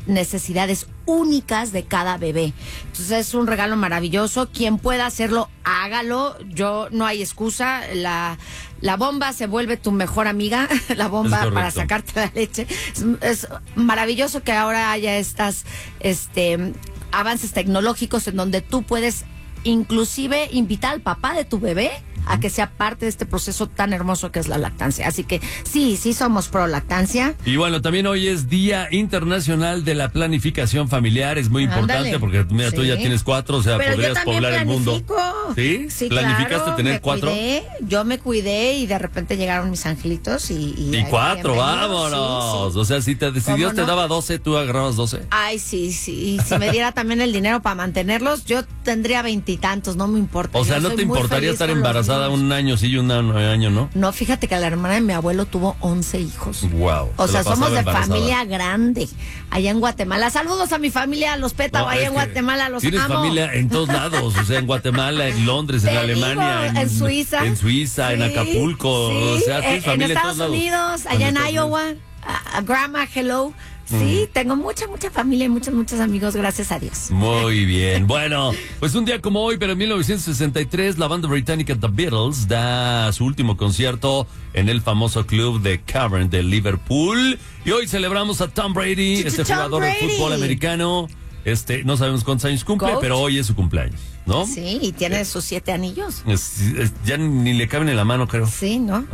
necesidades únicas de cada bebé. Entonces es un regalo maravilloso. Quien pueda hacerlo, hágalo. No hay excusa. La bomba se vuelve tu mejor amiga, la bomba para sacarte la leche. Es maravilloso que ahora haya estas avances tecnológicos en donde tú puedes inclusive invitar al papá de tu bebé a que sea parte de este proceso tan hermoso que es la lactancia. Así que sí somos pro lactancia. Y bueno, también hoy es Día Internacional de la Planificación Familiar. Es muy importante porque mira, tú ya tienes 4, o sea, pero podrías poblar el mundo. ¿Sí? Sí, ¿Planificaste claro, tener 4? Yo me cuidé y de repente llegaron mis angelitos y 4, vámonos. Sí. O sea, si te decidió, te daba 12, tú agarrabas 12. Ay, sí. Y si me diera también el dinero para mantenerlos, yo tendría 20 y tantos, no me importa. O sea, ¿no te importaría estar embarazada un año sí y un año no? No, fíjate que la hermana de mi abuelo tuvo 11 hijos. Wow. O sea, somos de familia grande, allá en Guatemala. Saludos a mi familia, a los Pétavo, allá en Guatemala, los amo. Tienes familia en todos lados, o sea, en Guatemala, en Londres, en Alemania, en Suiza. En Suiza, en Acapulco, o sea, tienes familia en Estados Unidos, allá en Iowa, a Grandma, hello. Sí, tengo mucha familia y muchos amigos, gracias a Dios. Muy bien. Bueno, pues un día como hoy, pero en 1963, la banda británica The Beatles da su último concierto en el famoso club de Cavern de Liverpool. Y hoy celebramos a Tom Brady, jugador de fútbol americano. No sabemos cuántos años cumple, pero hoy es su cumpleaños, ¿no? Sí, y tiene sus 7 anillos. Ya ni le caben en la mano, creo. Sí, ¿no?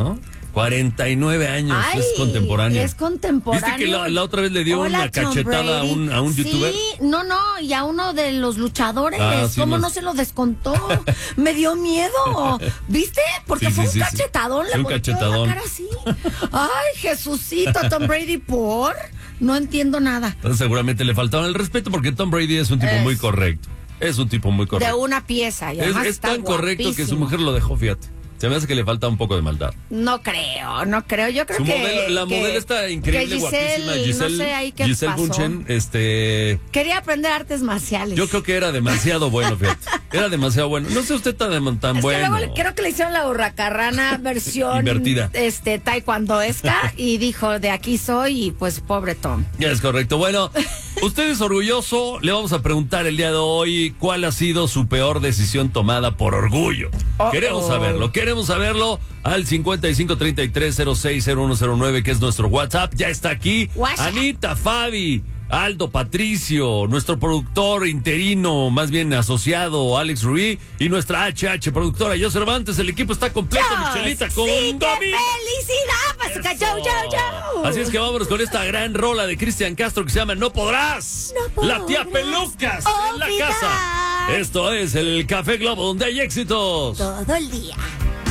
49 años. Ay, es contemporáneo. Es contemporáneo. ¿Viste que la otra vez le dio una cachetada a un youtuber? Sí, no, y a uno de los luchadores. Sí, ¿cómo no se lo descontó? Me dio miedo. ¿Viste? Porque fue un cachetadón. Le volteó la cara así. Ay, Jesucito, Tom Brady, ¿por? No entiendo nada. Entonces, seguramente le faltaba el respeto porque Tom Brady es un tipo muy correcto. Es un tipo muy correcto. De una pieza. Y además es tan correcto que su mujer lo dejó, fíjate. Se me hace que le falta un poco de maldad. No creo. Yo creo la modelo está increíble, guapísima. Giselle, no sé ahí qué Giselle pasó. Bunchen, quería aprender artes marciales. Yo creo que era demasiado bueno, fíjate. Era demasiado bueno. No sé usted tan bueno. Luego creo que le hicieron la hurracarrana versión invertida. Taekwondoesca y dijo, de aquí soy, y pues pobre Tom. Ya es correcto. Bueno, usted es orgulloso. Le vamos a preguntar el día de hoy cuál ha sido su peor decisión tomada por orgullo. Queremos saberlo al 5533060109, que es nuestro WhatsApp. Ya está aquí Anita, Fabi, Aldo, Patricio, nuestro productor interino, más bien asociado, Alex Ruiz, y nuestra HH productora, Yo Cervantes. El equipo está completo, Michelita, con ¡Sí, qué felicidad, Pasuca! ¡Chau! Así es que vámonos con esta gran rola de Cristian Castro que se llama No Podrás. La tía Pelucas en la casa. Esto es el Café Globo, donde hay éxitos todo el día.